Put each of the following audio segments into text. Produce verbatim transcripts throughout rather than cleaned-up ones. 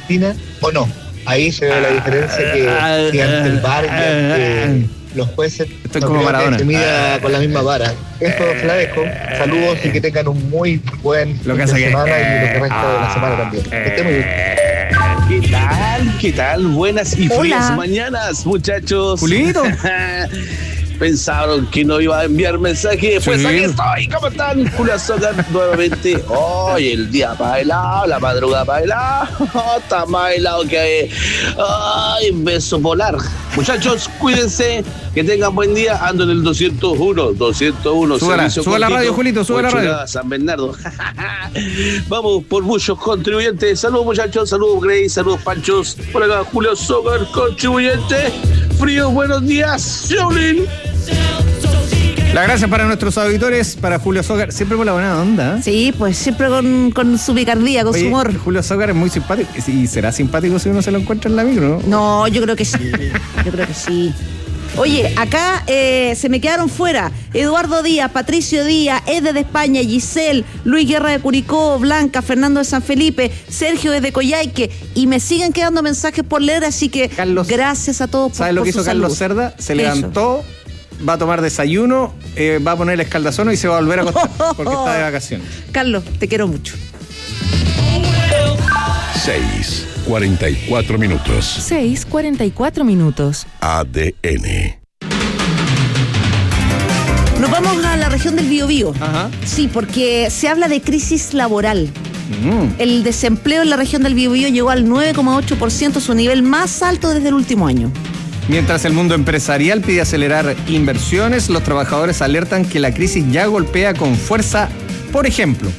Argentina o no. Ahí se ve la diferencia que, que ante el V A R y ante los jueces Estoy no como Maradona. Se mida con la misma vara. Esto se la dejo. Saludos y que tengan un muy buen lo que fin de que... semana y lo que resta de la semana también. Que estén muy bien. ¿Qué tal? ¿Qué tal? Buenas y frías Hola. mañanas, muchachos. Julito. Pensaron que no iba a enviar mensaje. Pues sí. Aquí estoy. ¿Cómo están? Julio Azócar nuevamente. Hoy oh, el día para helado, la madrugada para helado. Oh, está más helado que hay. Ay, beso polar. Muchachos, cuídense. Que tengan buen día. Ando en el doscientos uno. doscientos uno. Suba, suba la radio, Julito. Suba la radio. San Bernardo. Vamos por muchos contribuyentes. Saludos, muchachos. Saludos, Grace. Saludos, Panchos. Por acá, Julio Azócar, contribuyente. Frío, buenos días. Shaolin. Las gracias para nuestros auditores, para Julio Azócar, siempre con la buena onda. ¿eh? Sí, pues siempre con, con su picardía, con Oye, su humor. Julio Azócar es muy simpático. ¿Y será simpático si uno se lo encuentra en la micro? No, no yo creo que sí. Yo creo que sí. Oye, acá eh, se me quedaron fuera Eduardo Díaz, Patricio Díaz, Ede de España, Giselle, Luis Guerra de Curicó, Blanca, Fernando de San Felipe, Sergio desde Coyhaique, y me siguen quedando mensajes por leer, así que Carlos, gracias a todos por, ¿sabes lo por que hizo Carlos salud? Cerda? Se levantó, va a tomar desayuno, eh, va a poner el escaldazono y se va a volver a acostar porque está de vacaciones. Carlos, te quiero mucho. seis, cuarenta y cuatro minutos. seis, cuarenta y cuatro minutos. A D N. Nos vamos a la región del Biobío. Ajá. Sí, porque se habla de crisis laboral. Mm. El desempleo en la región del Biobío llegó al nueve coma ocho por ciento, su nivel más alto desde el último año. Mientras el mundo empresarial pide acelerar inversiones, los trabajadores alertan que la crisis ya golpea con fuerza, por ejemplo,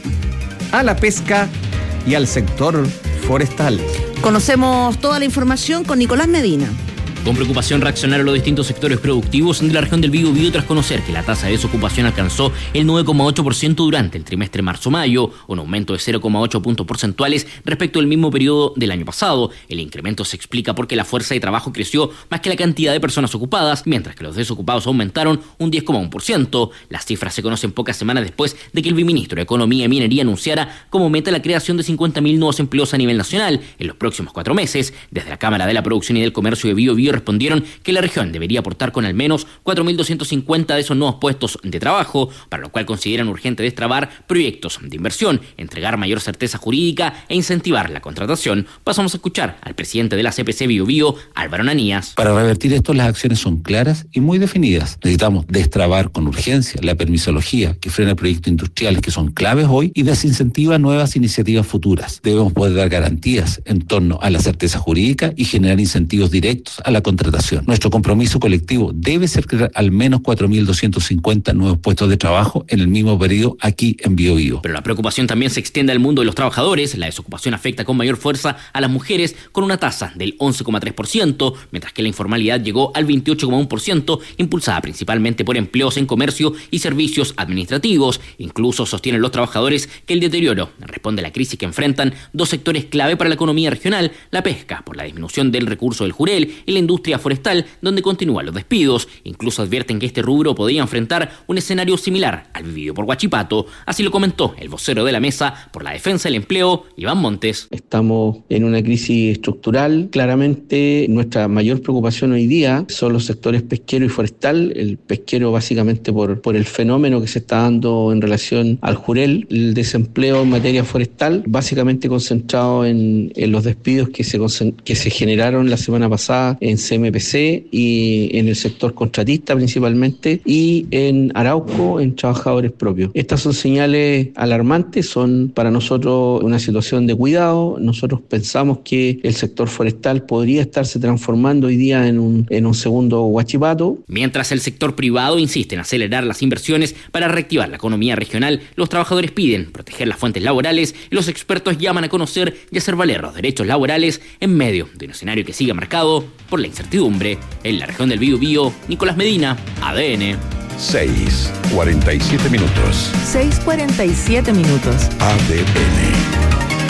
a la pesca y al sector forestal. Conocemos toda la información con Nicolás Medina. Con preocupación reaccionaron los distintos sectores productivos de la región del Biobío tras conocer que la tasa de desocupación alcanzó el nueve coma ocho por ciento durante el trimestre marzo-mayo, un aumento de cero coma ocho puntos porcentuales respecto al mismo periodo del año pasado. El incremento se explica porque la fuerza de trabajo creció más que la cantidad de personas ocupadas, mientras que los desocupados aumentaron un diez coma uno por ciento. Las cifras se conocen pocas semanas después de que el viceministro de Economía y Minería anunciara como meta la creación de cincuenta mil nuevos empleos a nivel nacional en los próximos cuatro meses. Desde la Cámara de la Producción y del Comercio de Biobío respondieron que la región debería aportar con al menos cuatro mil doscientos cincuenta de esos nuevos puestos de trabajo, para lo cual consideran urgente destrabar proyectos de inversión, entregar mayor certeza jurídica e incentivar la contratación. Pasamos a escuchar al presidente de la C P C Biobío, Álvaro Nanías. Para revertir esto, las acciones son claras y muy definidas. Necesitamos destrabar con urgencia la permisología que frena proyectos industriales que son claves hoy y desincentiva nuevas iniciativas futuras. Debemos poder dar garantías en torno a la certeza jurídica y generar incentivos directos a la contratación. Nuestro compromiso colectivo debe ser crear al menos cuatro mil doscientos cincuenta nuevos puestos de trabajo en el mismo periodo aquí en Biobío. Pero la preocupación también se extiende al mundo de los trabajadores. La desocupación afecta con mayor fuerza a las mujeres, con una tasa del once coma tres por ciento, mientras que la informalidad llegó al veintiocho coma uno por ciento, impulsada principalmente por empleos en comercio y servicios administrativos. Incluso sostienen los trabajadores que el deterioro responde a la crisis que enfrentan dos sectores clave para la economía regional: la pesca, por la disminución del recurso del jurel, y la industria forestal, donde continúan los despidos. Incluso advierten que este rubro podría enfrentar un escenario similar al vivido por Huachipato. Así lo comentó el vocero de la Mesa por la Defensa del Empleo, Iván Montes. Estamos en una crisis estructural. Claramente nuestra mayor preocupación hoy día son los sectores pesquero y forestal. El pesquero básicamente por, por el fenómeno que se está dando en relación al jurel. El desempleo en materia forestal básicamente concentrado en, en los despidos que se, que se generaron la semana pasada en C M P C y en el sector contratista principalmente, y en Arauco en trabajadores propios. Estas son señales alarmantes, son para nosotros una situación de cuidado. Nosotros pensamos que el sector forestal podría estarse transformando hoy día en un, en un segundo Huachipato. Mientras el sector privado insiste en acelerar las inversiones para reactivar la economía regional, los trabajadores piden proteger las fuentes laborales y los expertos llaman a conocer y hacer valer los derechos laborales en medio de un escenario que sigue marcado por la incertidumbre. En la región del Biobío, Nicolás Medina, A D N. seis, cuarenta y siete minutos. seis, cuarenta y siete minutos. A D N.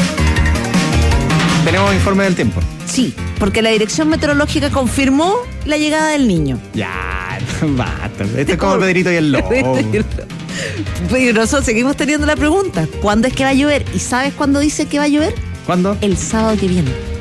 Tenemos informe del tiempo. Sí, porque la Dirección Meteorológica confirmó la llegada del niño. Ya, basta. Este es como Pedrito y el Lobo. Pero nosotros seguimos teniendo la pregunta: ¿cuándo es que va a llover? ¿Y sabes cuándo dice que va a llover? ¿Cuándo? El sábado que viene.